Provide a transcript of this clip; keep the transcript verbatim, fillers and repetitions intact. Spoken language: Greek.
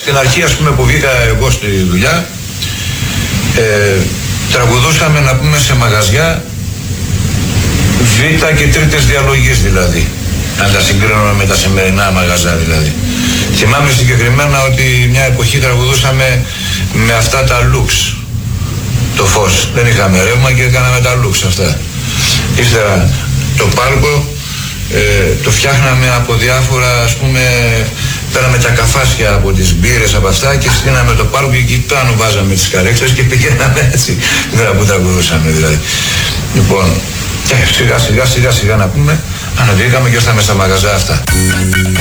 Στην αρχή, ας πούμε, που βγήκα εγώ στη δουλειά, ε, τραγουδούσαμε, να πούμε, σε μαγαζιά β' και τρίτες διαλογής δηλαδή. Αν τα συγκρίνουμε με τα σημερινά μαγαζιά δηλαδή. Θυμάμαι συγκεκριμένα ότι μια εποχή τραγουδούσαμε με αυτά τα λουξ. Το φως. Δεν είχαμε ρεύμα και έκαναμε τα λουξ αυτά. Ύστερα το πάρκο ε, το φτιάχναμε από διάφορα, ας πούμε, πέραμε τα καφάσια από τις μπύρες από αυτά και στείναμε το πάρκο και εκεί πάνω βάζαμε τις καρέξες και πηγαίναμε έτσι. Δεν που τραγουδούσαμε δηλαδή. Λοιπόν, και σιγά σιγά σιγά σιγά να πούμε, αναδίκαμε και ήρθαμε στα μαγαζιά αυτά.